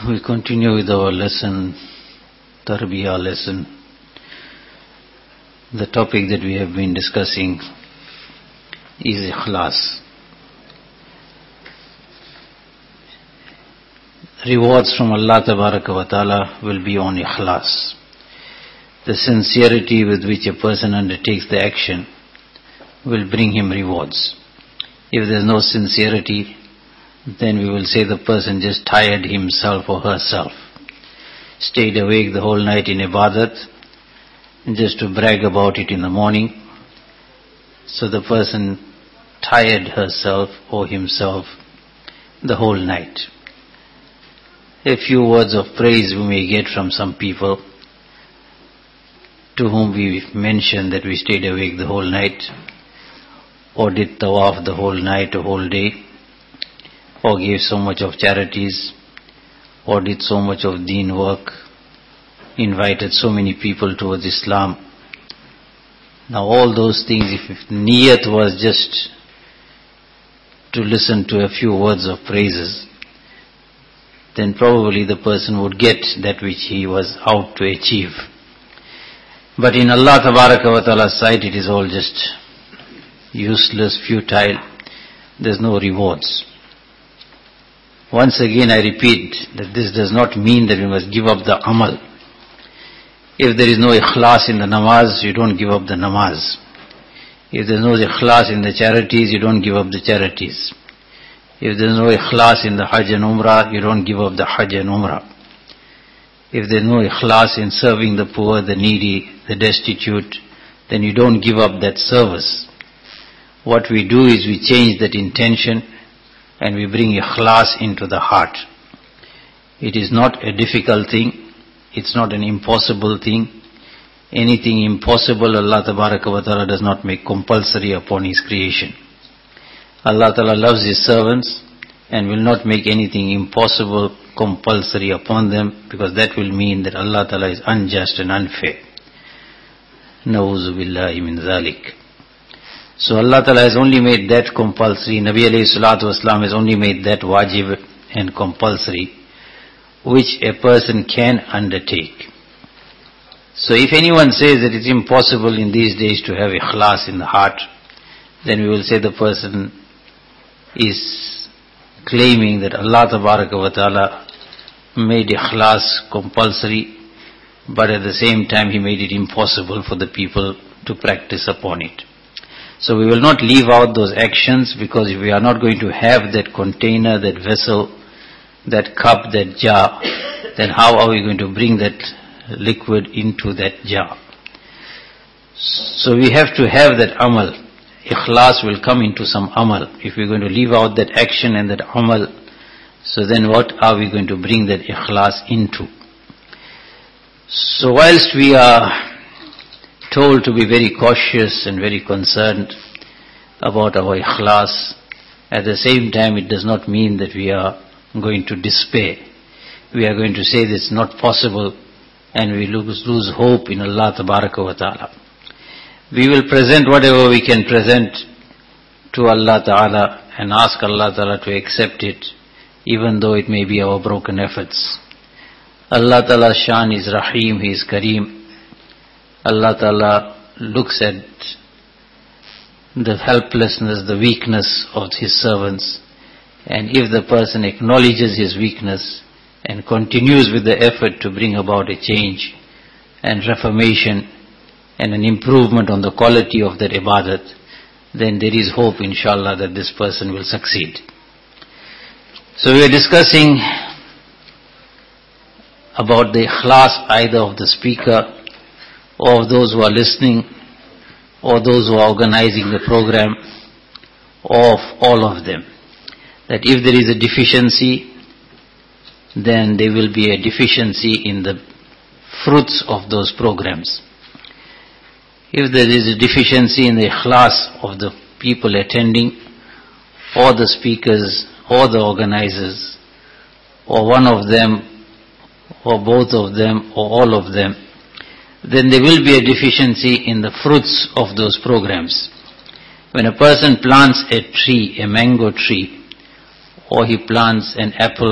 We continue with our lesson, Tarbiyah lesson. The topic that we have been discussing is Ikhlas. Rewards from Allah Tabaraka wa Ta'ala will be on Ikhlas. The sincerity with which a person undertakes the action will bring him rewards. If there is no sincerity, then we will say the person just tired himself or herself, stayed awake the whole night in ibadat, just to brag about it in the morning. So the person tired herself or himself the whole night. A few words of praise we may get from some people to whom we mentioned that we stayed awake the whole night, or did tawaf the whole night or whole day, or gave so much of charities, or did so much of deen work, invited so many people towards Islam. Now all those things, if niyat was just to listen to a few words of praises, then probably the person would get that which he was out to achieve. But in Allah Tabaraka wa Ta'ala's sight, it is all just useless, futile. There's no rewards. Once again I repeat that this does not mean that we must give up the amal. If there is no ikhlas in the namaz, you don't give up the namaz. If there is no ikhlas in the charities, you don't give up the charities. If there is no ikhlas in the hajj and umrah, you don't give up the hajj and umrah. If there is no ikhlas in serving the poor, the needy, the destitute, then you don't give up that service. What we do is we change that intention and we bring ikhlas into the heart. It is not a difficult thing. It's not an impossible thing. Anything impossible, Allah Tabaraka wa Ta'ala does not make compulsory upon His creation. Allah Ta'ala loves His servants and will not make anything impossible compulsory upon them, because that will mean that Allah Ta'ala is unjust and unfair. Na'uzu billahi min dhalik. So Allah Ta'ala has only made that compulsory. Nabi alayhi salatu wasalam has only made that wajib and compulsory, which a person can undertake. So if anyone says that it's impossible in these days to have ikhlas in the heart, then we will say the person is claiming that Allah Tabaraka wa Ta'ala made ikhlas compulsory, but at the same time He made it impossible for the people to practice upon it. So we will not leave out those actions, because if we are not going to have that container, that vessel, that cup, that jar, then how are we going to bring that liquid into that jar? So we have to have that amal. Ikhlas will come into some amal. If we're going to leave out that action and that amal, so then what are we going to bring that ikhlas into? So whilst we are told to be very cautious and very concerned about our ikhlas, at the same time it does not mean that we are going to despair. We are going to say this is not possible and we lose hope in Allah Tabaraka wa Ta'ala. We will present whatever we can present to Allah Ta'ala and ask Allah Ta'ala to accept it, even though it may be our broken efforts. Allah Ta'ala's shan is Rahim, He is Kareem. Allah Ta'ala looks at the helplessness, the weakness of His servants, and if the person acknowledges his weakness and continues with the effort to bring about a change and reformation and an improvement on the quality of that ibadat, then there is hope, inshallah, that this person will succeed. So we are discussing about the ikhlas either of the speaker or of those who are listening or those who are organizing the program, or of all of them. That if there is a deficiency, then there will be a deficiency in the fruits of those programs. If there is a deficiency in the ikhlas of the people attending, or the speakers, or the organizers, or one of them, or both of them, or all of them, then there will be a deficiency in the fruits of those programs. When a person plants a tree, a mango tree, or he plants an apple